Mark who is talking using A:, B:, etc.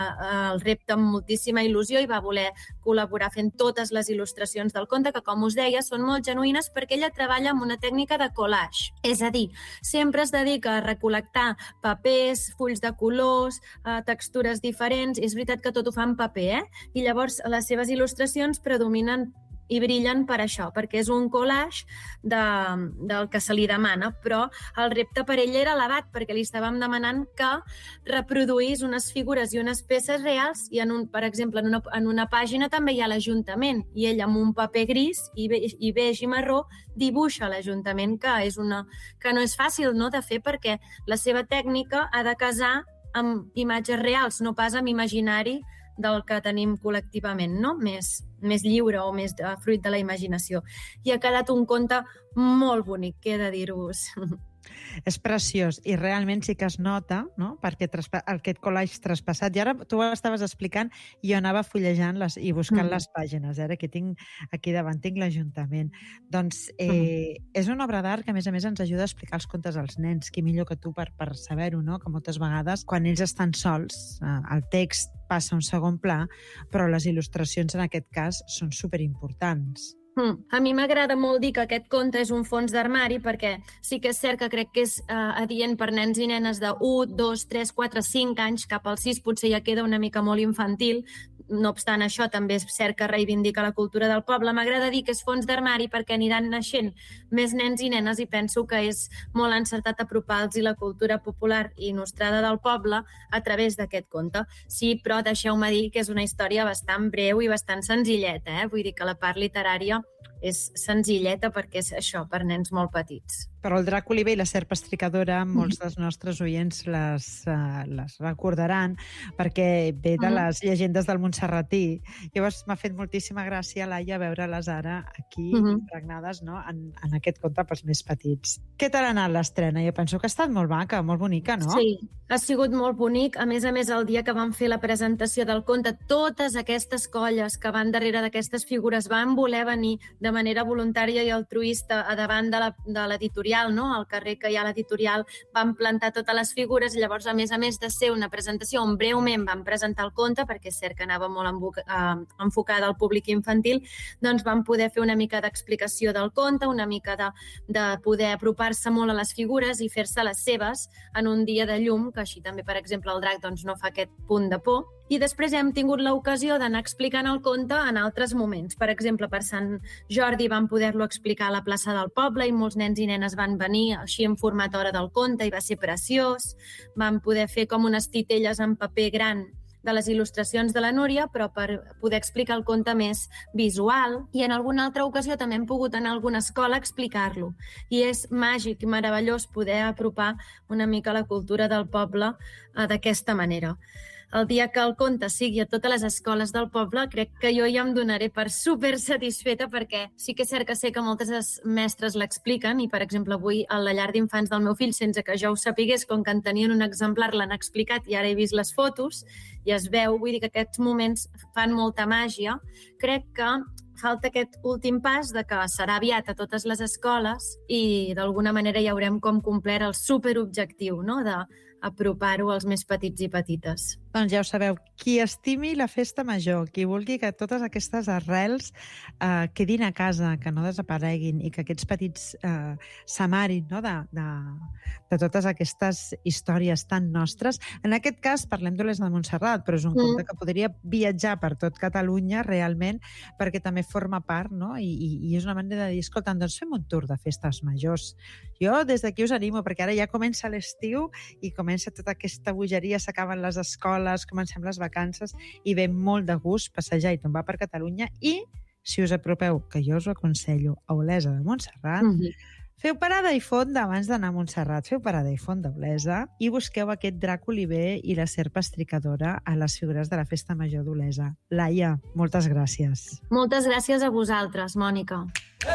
A: el repte amb moltíssima il·lusió i va voler col·laborar fent totes les il·lustracions del conte, que, com us deia, són molt genuïnes perquè ella treballa amb una tècnica de collage. És a dir, sempre es dedica a recol·lectar papers, fulls de colors, textures diferents. És veritat que tot ho fa en paper, I llavors les seves il·lustracions predominen i brillen per això, perquè és un collage del que se li demana, però el repte per ell era elevat, perquè li estàvem demanant que reproduís unes figures i unes peces reals, i per exemple, en una pàgina també hi ha l'Ajuntament, i ell amb un paper gris i beix i marró dibuixa l'Ajuntament, que no és fàcil, no?, de fer, perquè la seva tècnica ha de casar amb imatges reals, no pas amb imaginari del que tenim col·lectivament, no?, més lliure o més fruit de la imaginació. I ha quedat un conte molt bonic, que he de dir-vos.
B: És preciós i realment sí que es nota, no?, perquè aquest collage traspassat. I ara tu ho estaves explicant i jo anava fullejant i buscant les pàgines. Ara aquí davant tinc l'Ajuntament. Doncs és una obra d'art que a més ens ajuda a explicar els contes als nens. Qui millor que tu per saber-ho, no?, que moltes vegades quan ells estan sols el text passa a un segon pla, però les il·lustracions en aquest cas són superimportants.
A: A mi m'agrada molt dir que aquest conte és un fons d'armari, perquè sí que és cert que crec que és adient per nens i nenes de 1, 2, 3, 4, 5 anys, cap al 6 potser ja queda una mica molt infantil. No obstant això, també és cert que reivindica la cultura del poble. M'agrada dir que és fons d'armari perquè aniran naixent més nens i nenes i penso que és molt encertat apropar-los la cultura popular i nostrada del poble a través d'aquest conte. Sí, però deixeu-me dir que és una història bastant breu i bastant senzilleta, Vull dir que la part literària és senzilleta perquè és això, per nens molt petits.
B: Però el drac oliver i la serp estricadora, molts dels nostres oients les recordaran perquè ve de les llegendes del Montserratí. Llavors m'ha fet moltíssima gràcia, Laia, veure-les ara aquí impregnades, no?, en aquest conte pels més petits. Què tal ha anat l'estrena? Jo penso que ha estat molt maca, molt bonica, no?
A: Sí, ha sigut molt bonic. A més, el dia que vam fer la presentació del conte, totes aquestes colles que van darrere d'aquestes figures van voler venir de manera voluntària i altruista a davant de l'editorial, al carrer que hi ha l'editorial, van plantar totes les figures i llavors, a més de ser una presentació on breument vam presentar el conte, perquè és cert que anava molt enfocada al públic infantil, doncs vam poder fer una mica d'explicació del conte, una mica de poder apropar-se molt a les figures i fer-se les seves en un dia de llum, que així també, per exemple, el drac no fa aquest punt de por. I després hem tingut l'ocasió d'anar explicant el conte en altres moments. Per exemple, per Sant Jordi vam poder-lo explicar a la plaça del poble i molts nens i nenes van venir així en format hora del conte i va ser preciós. Vam poder fer com unes titelles en paper gran de les il·lustracions de la Núria, però per poder explicar el conte més visual. I en alguna altra ocasió també hem pogut anar a alguna escola a explicar-lo. I és màgic i meravellós poder apropar una mica la cultura del poble d'aquesta manera. El dia que el conte sigui a totes les escoles del poble, crec que jo ja em donaré per super satisfeta, perquè sí que és cert que sé que moltes mestres l'expliquen i, per exemple, avui a la llar d'infants del meu fill, sense que jo ho sapigués, com que en tenien un exemplar, l'han explicat i ara he vist les fotos i es veu, vull dir que aquests moments fan molta màgia. Crec que falta aquest últim pas de que serà aviat a totes les escoles i d'alguna manera ja haurem com complert el superobjectiu, no?, d'apropar-ho als més petits i petites.
B: Doncs ja ho sabeu, qui estimi la festa major, qui vulgui que totes aquestes arrels quedin a casa, que no desapareguin i que aquests petits s'amarin, no?, de totes aquestes històries tan nostres. En aquest cas parlem d'Olesa de Montserrat, però és un conte que podria viatjar per tot Catalunya realment, perquè també forma part, no?, i és una manera de dir, escolta, doncs fem un tour de festes majors. Jo des d'aquí us animo, perquè ara ja comença l'estiu i comença tota aquesta bogeria, s'acaben les escoles, comencem les vacances i ve molt de gust passejar i tombar per Catalunya. I si us apropeu, que jo us ho aconsello, a Olesa de Montserrat, feu parada i fonda abans d'anar a Montserrat, feu parada i fonda a Olesa i busqueu aquest drac oliver i la serp estricadora a les figures de la Festa Major d'Olesa. Laia, moltes gràcies.
A: Moltes gràcies a vosaltres, Mònica.